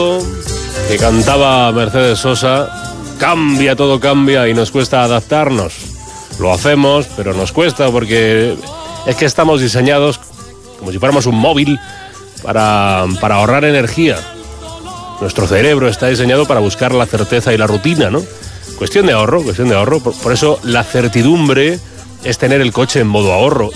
que cantaba Mercedes Sosa, cambia, todo cambia y nos cuesta adaptarnos. Lo hacemos, pero nos cuesta porque es que estamos diseñados como si fuéramos un móvil para ahorrar energía. Nuestro cerebro está diseñado para buscar la certeza y la rutina, ¿no? Cuestión de ahorro. Por eso la certidumbre es tener el coche en modo ahorro.